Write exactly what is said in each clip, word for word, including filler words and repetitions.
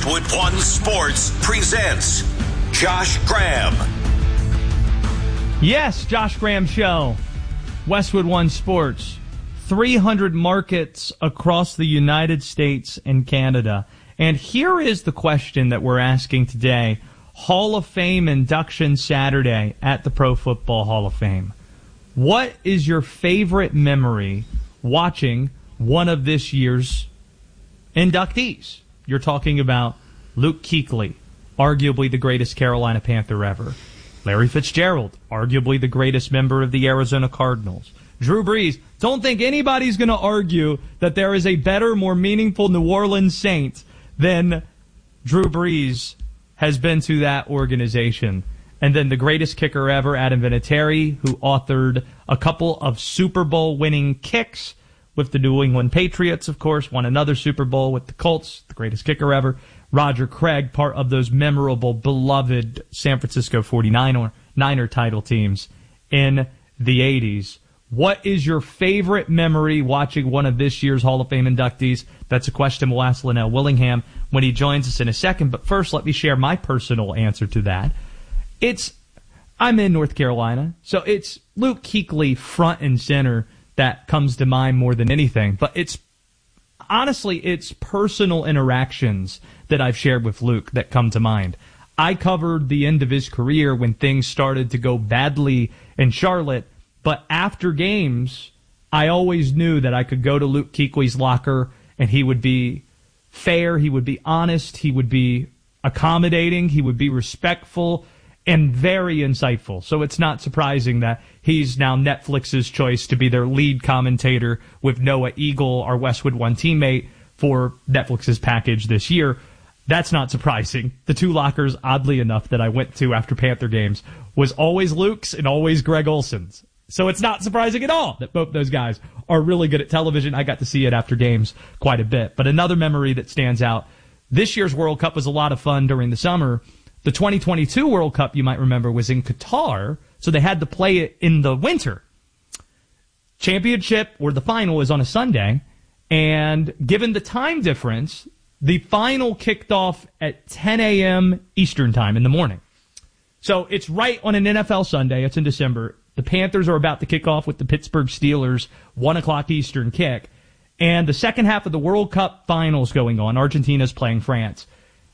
Westwood One Sports presents Josh Graham. Yes, Josh Graham Show. Westwood One Sports. three hundred markets across the United States and Canada. And here is the question that we're asking today. Hall of Fame induction Saturday at the Pro Football Hall of Fame. What is your favorite memory watching one of this year's inductees? You're talking about Luke Kuechly, arguably the greatest Carolina Panther ever. Larry Fitzgerald, arguably the greatest member of the Arizona Cardinals. Drew Brees. Don't think anybody's going to argue that there is a better, more meaningful New Orleans Saint than Drew Brees has been to that organization. And then the greatest kicker ever, Adam Vinatieri, who authored a couple of Super Bowl winning kicks with the New England Patriots, of course, won another Super Bowl with the Colts, the greatest kicker ever. Roger Craig, part of those memorable, beloved San Francisco forty-niner Niner title teams in the eighties. What is your favorite memory watching one of this year's Hall of Fame inductees? That's a question we'll ask Linnell Willingham when he joins us in a second. But first, let me share my personal answer to that. It's, I'm in North Carolina, so it's Luke Kuechly front and center that comes to mind more than anything. But it's, honestly, it's personal interactions that I've shared with Luke that come to mind. I covered the end of his career when things started to go badly in Charlotte, but after games, I always knew that I could go to Luke Kuechly's locker and he would be fair, he would be honest, he would be accommodating, he would be respectful, and very insightful. So it's not surprising that he's now Netflix's choice to be their lead commentator with Noah Eagle, our Westwood One teammate, for Netflix's package this year. That's not surprising. The two lockers, oddly enough, that I went to after Panther games was always Luke's and always Greg Olson's. So it's not surprising at all that both those guys are really good at television. I got to see it after games quite a bit. But another memory that stands out, this year's World Cup was a lot of fun during the summer. The twenty twenty-two World Cup, you might remember, was in Qatar, so they had to play it in the winter. Championship, or the final, is on a Sunday, and given the time difference, the final kicked off at ten a.m. Eastern time in the morning. So it's right on an N F L Sunday. It's in December. The Panthers are about to kick off with the Pittsburgh Steelers, one o'clock Eastern kick. And the second half of the World Cup finals going on. Argentina's playing France.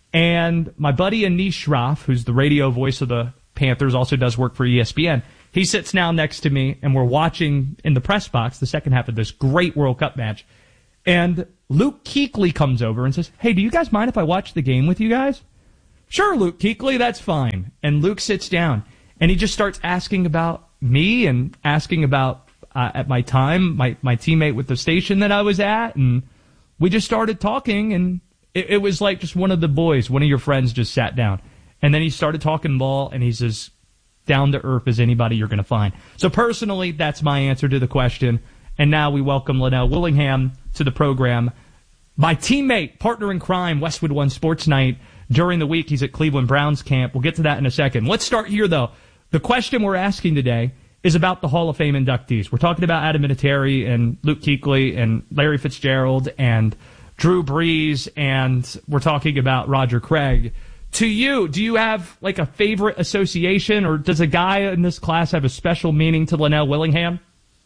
And my buddy Anish Shroff, who's the radio voice of the Panthers, also does work for E S P N. He sits now next to me, and we're watching in the press box the second half of this great World Cup match. And Luke Kuechly comes over and says, "Hey, do you guys mind if I watch the game with you guys?" "Sure, Luke Kuechly, that's fine." And Luke sits down, and he just starts asking about me and asking about, uh, at my time, my, my teammate with the station that I was at. And we just started talking, and it, it was like just one of the boys, one of your friends just sat down. And then he started talking ball, and he's as down to earth as anybody you're going to find. So personally, that's my answer to the question. And now we welcome Linnell Willingham to the program. My teammate, partner in crime, Westwood One Sports Night. During the week, he's at Cleveland Browns camp. We'll get to that in a second. Let's start here, though. The question we're asking today is about the Hall of Fame inductees. We're talking about Adam Vinatieri and Luke Kuechly and Larry Fitzgerald and Drew Brees, and we're talking about Roger Craig. To you, do you have like a favorite association, or does a guy in this class have a special meaning to Linnell Willingham?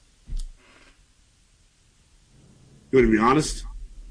You want to be honest?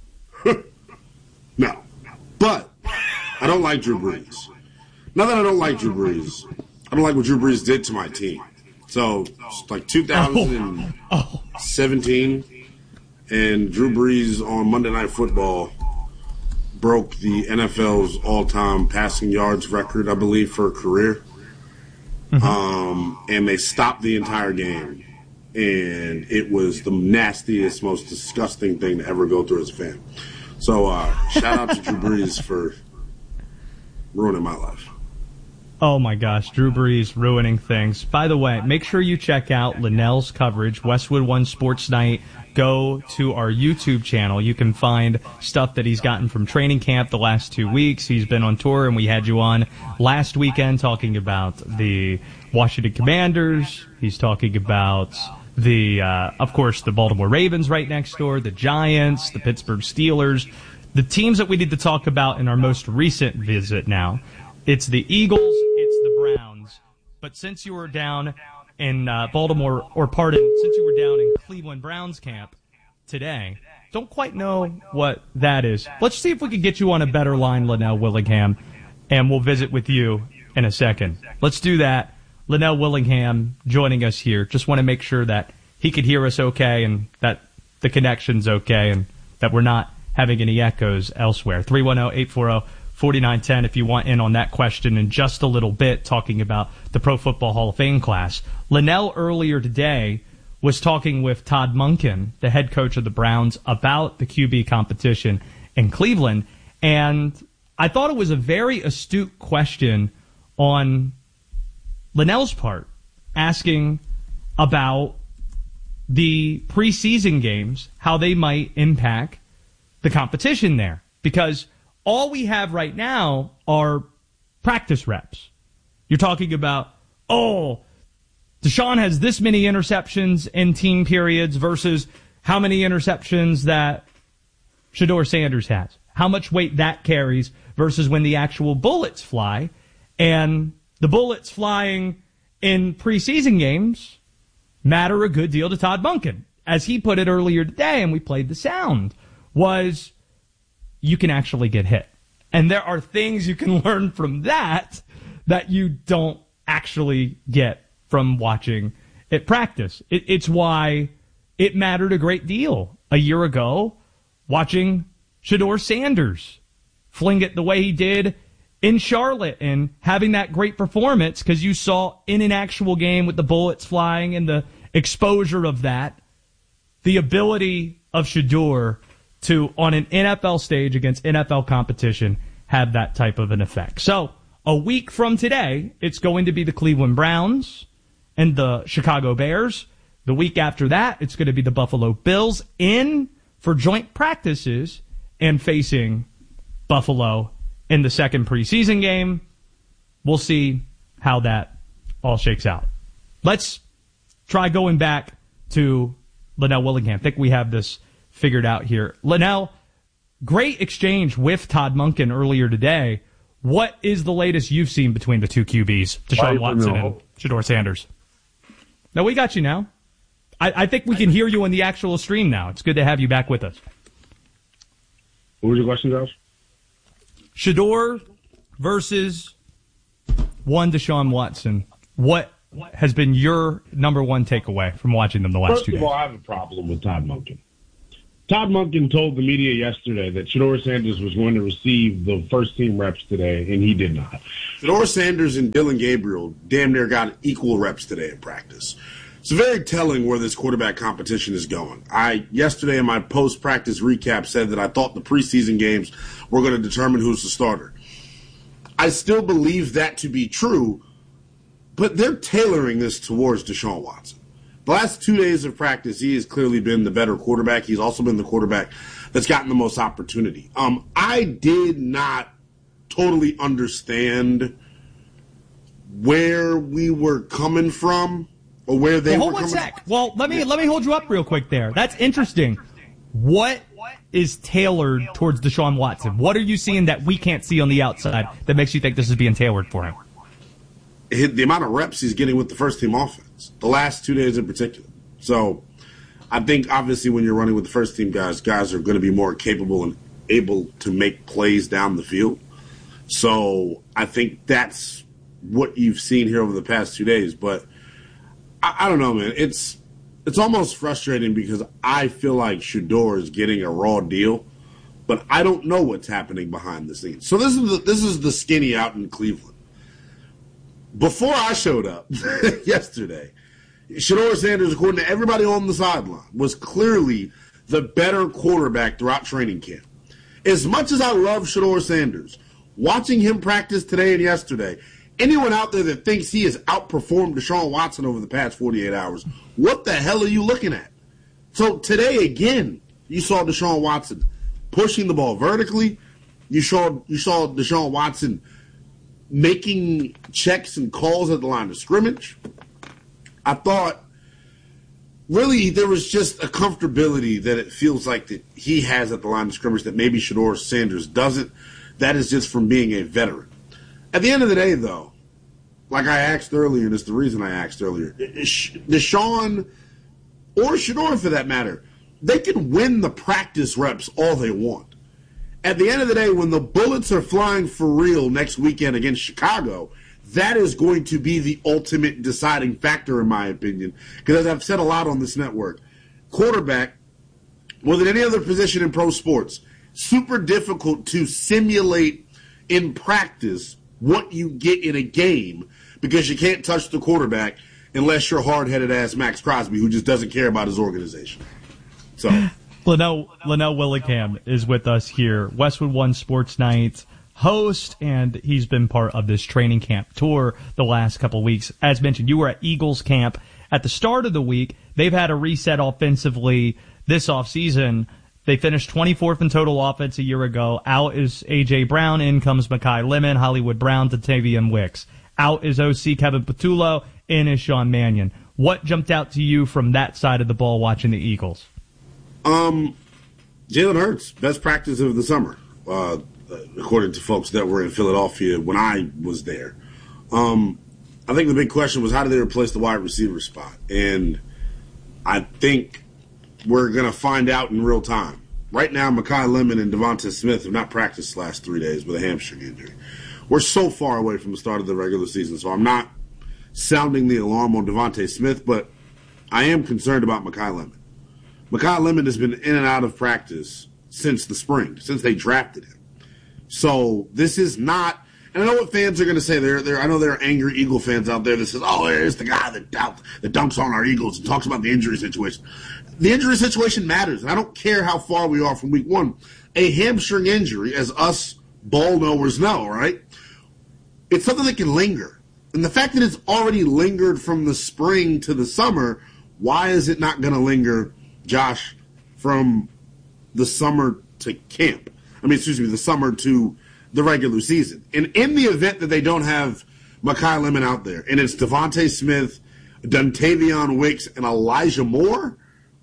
No. But I don't like Drew Brees. Not that I don't like Drew Brees. I don't like what Drew Brees did to my team. So, like two thousand seventeen, and Drew Brees on Monday Night Football broke the N F L's all-time passing yards record, I believe, for a career. Mm-hmm. Um, and they stopped the entire game. And it was the nastiest, most disgusting thing to ever go through as a fan. So, uh, shout out to Drew Brees for ruining my life. Oh, my gosh, Drew Brees ruining things. By the way, make sure you check out Linnell's coverage, Westwood One Sports Night. Go to our YouTube channel. You can find stuff that he's gotten from training camp the last two weeks. He's been on tour, and we had you on last weekend talking about the Washington Commanders. He's talking about the, uh, of course, the Baltimore Ravens right next door, the Giants, the Pittsburgh Steelers. The teams that we need to talk about in our most recent visit now, it's the Eagles, it's the Browns. But since you were down in uh, Baltimore, or pardon, since you were down in Cleveland Browns camp today, don't quite know what that is. Let's see if we can get you on a better line, Linnell Willingham, and we'll visit with you in a second. Let's do that. Linnell Willingham joining us here. Just want to make sure that he could hear us okay and that the connection's okay and that we're not having any echoes elsewhere. three one zero, eight four zero, four nine one zero if you want in on that question in just a little bit, talking about the Pro Football Hall of Fame class. Linnell earlier today was talking with Todd Monken, the head coach of the Browns, about the Q B competition in Cleveland, and I thought it was a very astute question on Linnell's part, asking about the preseason games, how they might impact the competition there. Because all we have right now are practice reps. You're talking about, oh, Deshaun has this many interceptions in team periods versus how many interceptions that Shedeur Sanders has. How much weight that carries versus when the actual bullets fly. And the bullets flying in preseason games matter a good deal to Todd Monken. As he put it earlier today, and we played the sound, was you can actually get hit. And there are things you can learn from that that you don't actually get from watching it practice. It, it's why it mattered a great deal a year ago watching Shedeur Sanders fling it the way he did in Charlotte and having that great performance, because you saw in an actual game with the bullets flying and the exposure of that, the ability of Shedeur to, on an N F L stage against N F L competition, have that type of an effect. So, a week from today, it's going to be the Cleveland Browns and the Chicago Bears. The week after that, it's going to be the Buffalo Bills in for joint practices and facing Buffalo in the second preseason game. We'll see how that all shakes out. Let's try going back to Linnell Willingham. I think we have this figured out here. Linnell, great exchange with Todd Monken earlier today. What is the latest you've seen between the two Q Bs, Deshaun Watson and Shedeur Sanders? No, we got you now. I, I think we can hear you on the actual stream now. It's good to have you back with us. What was your question, Josh? Shedeur versus one Deshaun Watson. What has been your number one takeaway from watching them the last First two days? First of all, I have a problem with Todd Monken. Todd Monken told the media yesterday that Shedeur Sanders was going to receive the first-team reps today, and he did not. Shedeur Sanders and Dylan Gabriel damn near got equal reps today in practice. It's very telling where this quarterback competition is going. I, yesterday in my post-practice recap, said that I thought the preseason games were going to determine who's the starter. I still believe that to be true, but they're tailoring this towards Deshaun Watson. The last two days of practice, he has clearly been the better quarterback. He's also been the quarterback that's gotten the most opportunity. Um, I did not totally understand where we were coming from or where they well, were hold coming one sec. from. Well, let me let me hold you up real quick there. That's interesting. What is tailored towards Deshaun Watson? What are you seeing that we can't see on the outside that makes you think this is being tailored for him? The amount of reps he's getting with the first-team offense, the last two days in particular. So I think, obviously, when you're running with the first-team guys, guys are going to be more capable and able to make plays down the field. So I think that's what you've seen here over the past two days. But I, I don't know, man. It's it's almost frustrating because I feel like Shedeur is getting a raw deal, but I don't know what's happening behind the scenes. So this is the, this is the skinny out in Cleveland. Before I showed up yesterday, Shedeur Sanders, according to everybody on the sideline, was clearly the better quarterback throughout training camp. As much as I love Shedeur Sanders, watching him practice today and yesterday, anyone out there that thinks he has outperformed Deshaun Watson over the past forty-eight hours, what the hell are you looking at? So today, again, you saw Deshaun Watson pushing the ball vertically. You saw, you saw Deshaun Watson making checks and calls at the line of scrimmage. I thought really, there was just a comfortability that it feels like that he has at the line of scrimmage that maybe Shedeur Sanders doesn't. That is just from being a veteran. At the end of the day, though, like I asked earlier, and it's the reason I asked earlier, Deshaun, or Shedeur for that matter, they can win the practice reps all they want. At the end of the day, when the bullets are flying for real next weekend against Chicago, that is going to be the ultimate deciding factor, in my opinion. Because as I've said a lot on this network, quarterback, more than any other position in pro sports, super difficult to simulate in practice what you get in a game because you can't touch the quarterback unless you're hard-headed ass Max Crosby who just doesn't care about his organization. So, Linnell, Linnell Willingham is with us here, Westwood One Sports Night host, and he's been part of this training camp tour the last couple weeks. As mentioned, you were at Eagles camp at the start of the week. They've had a reset offensively this offseason. They finished twenty-fourth in total offense a year ago. Out is A J. Brown. In comes Mekhi Lemon, Hollywood Brown, Dontayvion Wicks. Out is O C Kevin Patullo. In is Sean Mannion. What jumped out to you from that side of the ball watching the Eagles? Um, Jalen Hurts, best practice of the summer, uh, according to folks that were in Philadelphia when I was there. Um, I think the big question was how do they replace the wide receiver spot? And I think we're going to find out in real time. Right now, Mekhi Lemon and Devonta Smith have not practiced the last three days with a hamstring injury. We're so far away from the start of the regular season, so I'm not sounding the alarm on Devonta Smith, but I am concerned about Mekhi Lemon. Mekhi Lemon has been in and out of practice since the spring, since they drafted him. So this is not, and I know what fans are going to say. They're, they're, I know there are angry Eagle fans out there that says, oh, there's the guy that, doubt, that dunks on our Eagles and talks about the injury situation. The injury situation matters, and I don't care how far we are from week one. A hamstring injury, as us ball knowers know, right? It's something that can linger. And the fact that it's already lingered from the spring to the summer, why is it not going to linger, Josh, from the summer to camp? I mean, excuse me, the summer to the regular season. And in the event that they don't have Mekhi Lemon out there, and it's Devonta Smith, Dontayvion Wicks, and Elijah Moore,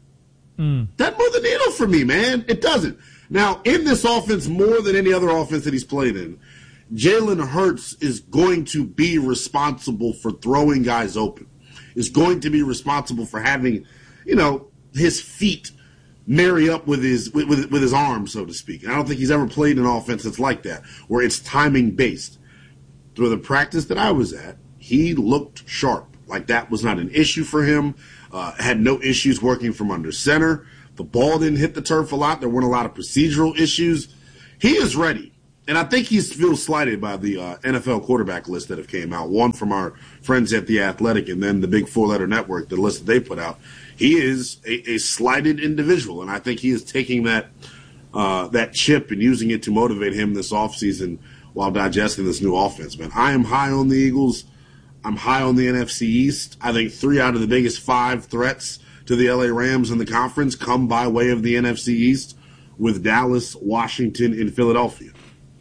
mm. that moves the needle for me, man. It doesn't. Now, in this offense, more than any other offense that he's played in, Jalen Hurts is going to be responsible for throwing guys open, is going to be responsible for having, you know, his feet marry up with his with, with, with his arms, so to speak. And I don't think he's ever played an offense that's like that, where it's timing-based. Through the practice that I was at, he looked sharp. Like that was not an issue for him. Uh, had no issues working from under center. The ball didn't hit the turf a lot. There weren't a lot of procedural issues. He is ready. And I think he feels slighted by the uh, N F L quarterback list that have came out. One from our friends at The Athletic, and then the big four-letter network, the list that they put out. He is a, a slighted individual, and I think he is taking that uh, that chip and using it to motivate him this offseason while digesting this new offense, man. I am high on the Eagles. I'm high on the N F C East. I think three out of the biggest five threats to the L A Rams in the conference come by way of the N F C East, with Dallas, Washington, and Philadelphia.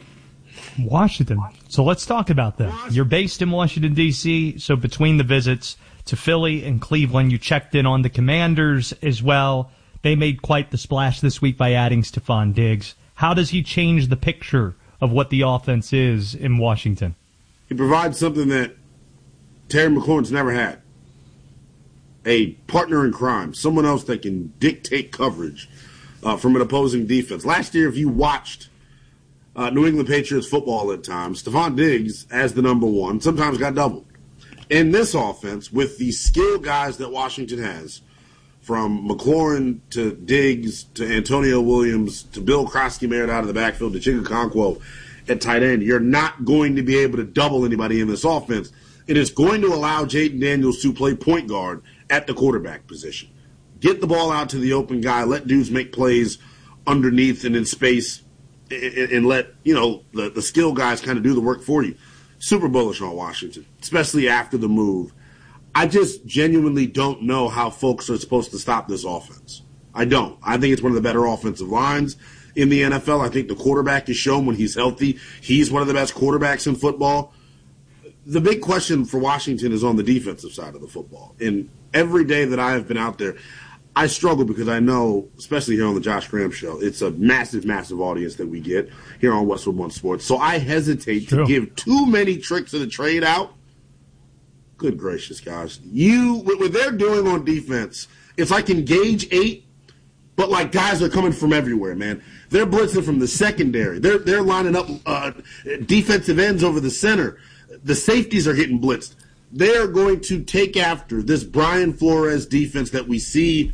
Washington. So let's talk about that. You're based in Washington, D C, so between the visits to Philly and Cleveland, you checked in on the Commanders as well. They made quite the splash this week by adding Stephon Diggs. How does he change the picture of what the offense is in Washington? He provides something that Terry McLaurin's never had. A partner in crime, someone else that can dictate coverage uh, from an opposing defense. Last year, if you watched Uh, New England Patriots football at times, Stephon Diggs, as the number one, sometimes got doubled. In this offense, with the skill guys that Washington has, from McLaurin to Diggs to Antonio Williams to Bill Krosky-Merritt out of the backfield to Chigga at tight end, you're not going to be able to double anybody in this offense. It is going to allow Jaden Daniels to play point guard at the quarterback position. Get the ball out to the open guy, let dudes make plays underneath and in space, and let, you know, the, the skill guys kind of do the work for you. Super bullish on Washington, especially after the move. I just genuinely don't know how folks are supposed to stop this offense. I don't. I think it's one of the better offensive lines in the N F L. I think the quarterback is shown when he's healthy. He's one of the best quarterbacks in football. the big question for Washington is on the defensive side of the football. And every day that I have been out there, I struggle because I know, especially here on the Josh Graham Show, it's a massive, massive audience that we get here on Westwood One Sports. So I hesitate True. to give too many tricks of the trade out. Good gracious, guys. You, what they're doing on defense, it's like Engage eight, but like guys are coming from everywhere, man. They're blitzing from the secondary. They're, they're lining up uh, defensive ends over the center. The safeties are getting blitzed. They're going to take after this Brian Flores defense that we see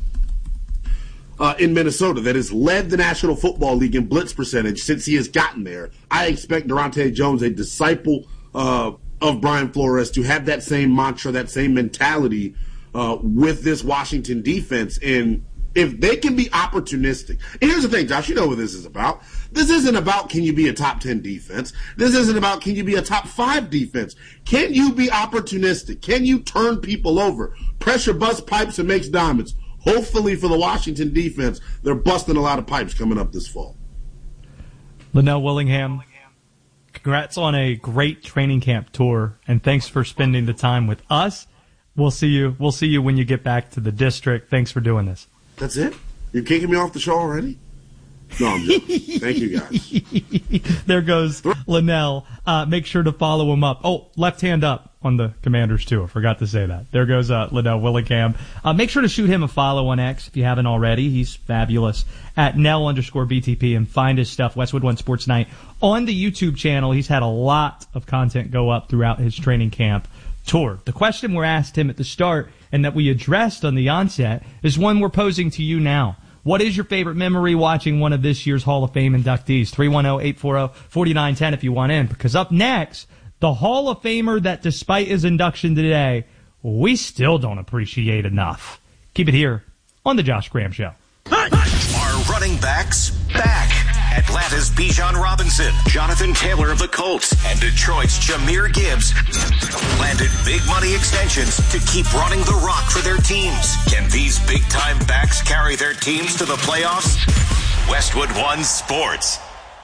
Uh, in Minnesota that has led the National Football League in blitz percentage since he has gotten there. I expect Durante Jones, a disciple uh, of Brian Flores, to have that same mantra, that same mentality uh, with this Washington defense. And if they can be opportunistic. And here's the thing, Josh, you know what this is about. This isn't about can you be a top ten defense. This isn't about can you be a top five defense. Can you be opportunistic? Can you turn people over? Pressure busts pipes and makes diamonds. Hopefully for the Washington defense, they're busting a lot of pipes coming up this fall. Linnell Willingham, congrats on a great training camp tour, and thanks for spending the time with us. We'll see you. We'll see you when you get back to the district. Thanks for doing this. That's it? You're kicking me off the show already? No, I'm joking. Thank you, guys. There goes Linnell. Uh, make sure to follow him up. Oh, left hand up on the Commanders, too. I forgot to say that. There goes uh, Linnell Willingham. Uh, make sure to shoot him a follow on X if you haven't already. He's fabulous. At Nell underscore B T P, and find his stuff, Westwood One Sports Night. On the YouTube channel, he's had a lot of content go up throughout his training camp tour. The question we asked him at the start and that we addressed on the onset is one we're posing to you now. What is your favorite memory watching one of this year's Hall of Fame inductees? three one zero, eight four zero, four nine one zero if you want in. Because up next, the Hall of Famer that despite his induction today, we still don't appreciate enough. Keep it here on The Josh Graham Show. Are running backs back? Atlanta's Bijan Robinson, Jonathan Taylor of the Colts, and Detroit's Jahmyr Gibbs landed big money extensions to keep running the rock for their teams. Can these big-time backs carry their teams to the playoffs? Westwood One Sports.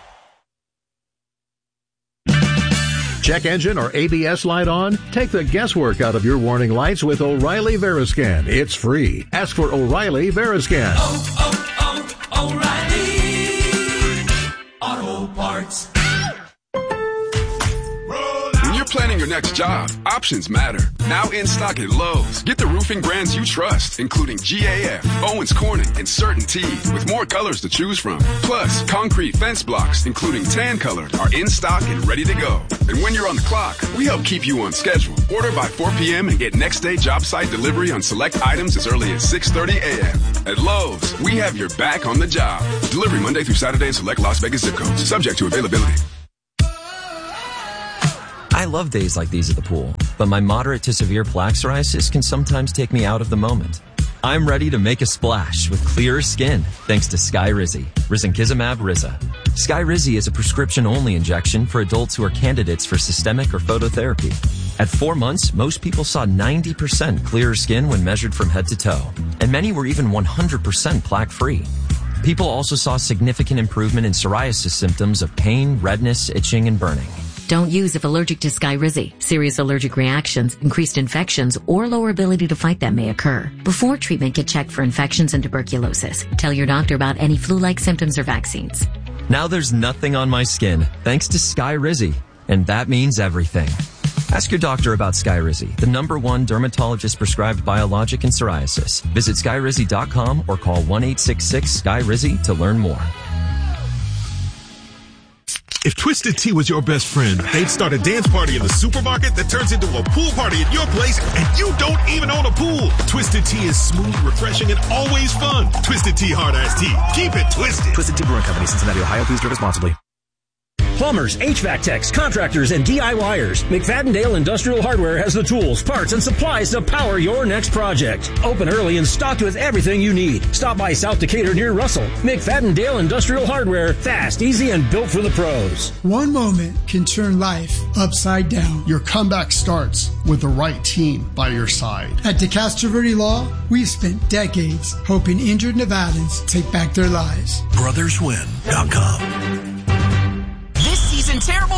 Check engine or A B S light on? Take the guesswork out of your warning lights with O'Reilly Veriscan. It's free. Ask for O'Reilly Veriscan. Oh, oh, oh, O'Reilly Auto Parts. When you're planning your next job, options matter. Now in stock at Lowe's. Get the roofing brands you trust, including G A F, Owens Corning, and CertainTeed, with more colors to choose from. Plus, concrete fence blocks, including tan color, are in stock and ready to go. And when you're on the clock, we help keep you on schedule. Order by four p.m. and get next day job site delivery on select items as early as six thirty a.m. At Lowe's, we have your back on the job. Delivery Monday through Saturday in select Las Vegas zip codes, subject to availability. I love days like these at the pool, but my moderate to severe plaque psoriasis can sometimes take me out of the moment. I'm ready to make a splash with clearer skin thanks to Skyrizi, risankizumab Riza. Skyrizi is a prescription-only injection for adults who are candidates for systemic or phototherapy. At four months, most people saw ninety percent clearer skin when measured from head to toe, and many were even one hundred percent plaque-free. People also saw significant improvement in psoriasis symptoms of pain, redness, itching, and burning. Don't use if allergic to Skyrizi. Serious allergic reactions, increased infections, or lower ability to fight them may occur. Before treatment, get checked for infections and tuberculosis. Tell your doctor about any flu-like symptoms or vaccines. Now there's nothing on my skin thanks to Skyrizi, and that means everything. Ask your doctor about Skyrizi, the number one dermatologist-prescribed biologic in psoriasis. Visit Skyrizi dot com or call one eight six six Sky Rizi to learn more. If Twisted Tea was your best friend, they'd start a dance party in the supermarket that turns into a pool party at your place, and you don't even own a pool. Twisted Tea is smooth, refreshing, and always fun. Twisted Tea Hard Iced Tea. Keep it twisted. Twisted Tea Brewing Company, Cincinnati, Ohio. Please drink responsibly. Plumbers, H V A C techs, contractors, and DIYers. McFadden-Dale Industrial Hardware has the tools, parts, and supplies to power your next project. Open early and stocked with everything you need. Stop by South Decatur near Russell. McFadden-Dale Industrial Hardware. Fast, easy, and built for the pros. One moment can turn life upside down. Your comeback starts with the right team by your side. At DeCastro Verde Law, we've spent decades hoping injured Nevadans take back their lives. brothers win dot com. This season, Terrible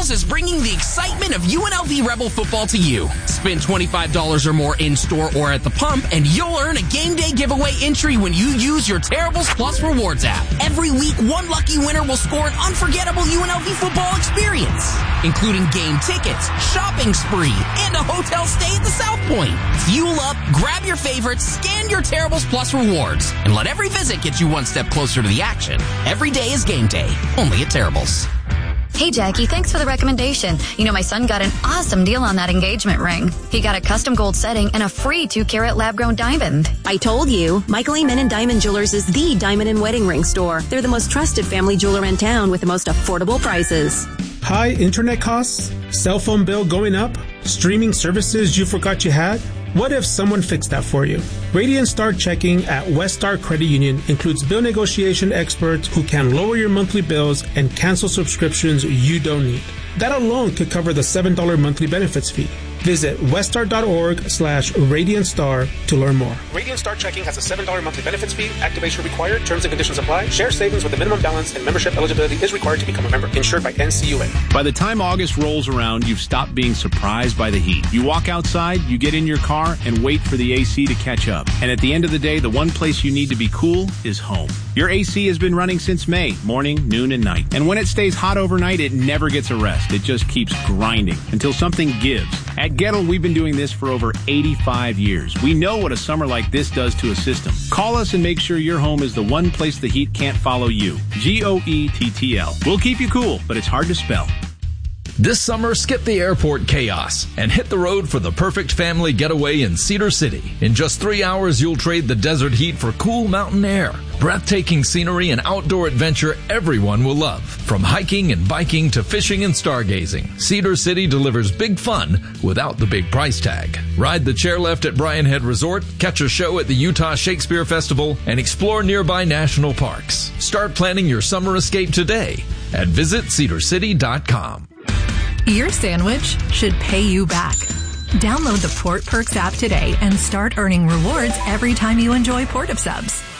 Terribles is bringing the excitement of U N L V Rebel football to you. Spend twenty-five dollars or more in-store or at the pump, and you'll earn a game day giveaway entry when you use your Terribles Plus Rewards app. Every week, one lucky winner will score an unforgettable U N L V football experience, including game tickets, shopping spree, and a hotel stay at the South Point. Fuel up, grab your favorites, scan your Terribles Plus Rewards, and let every visit get you one step closer to the action. Every day is game day, only at Terribles. Hey, Jackie, thanks for the recommendation. You know, my son got an awesome deal on that engagement ring. He got a custom gold setting and a free two-carat lab-grown diamond. I told you, Michael Amen and Diamond Jewelers is the diamond and wedding ring store. They're the most trusted family jeweler in town with the most affordable prices. High internet costs? Cell phone bill going up? Streaming services you forgot you had? What if someone fixed that for you? Radiant Star Checking at West Star Credit Union includes bill negotiation experts who can lower your monthly bills and cancel subscriptions you don't need. That alone could cover the seven dollars monthly benefits fee. Visit weststar.org slash Radiant Star to learn more. Radiant Star Checking has a seven dollars monthly benefits fee. Activation required. Terms and conditions apply. Share savings with a minimum balance and membership eligibility is required to become a member. Insured by N C U A. By the time August rolls around, you've stopped being surprised by the heat. You walk outside, you get in your car, and wait for the A C to catch up. And at the end of the day, the one place you need to be cool is home. Your A C has been running since May, morning, noon, and night. And when it stays hot overnight, it never gets a rest. It just keeps grinding until something gives. At Gettle, we've been doing this for over eighty-five years. We know what a summer like this does to a system. Call us and make sure your home is the one place the heat can't follow you. G O E T T L. We'll keep you cool, but it's hard to spell. This summer, skip the airport chaos and hit the road for the perfect family getaway in Cedar City. In just three hours, you'll trade the desert heat for cool mountain air, breathtaking scenery, and outdoor adventure everyone will love. From hiking and biking to fishing and stargazing, Cedar City delivers big fun without the big price tag. Ride the chairlift at Bryan Head Resort, catch a show at the Utah Shakespeare Festival, and explore nearby national parks. Start planning your summer escape today at visit cedar city dot com. Your sandwich should pay you back. Download the Port Perks app today and start earning rewards every time you enjoy Port of Subs.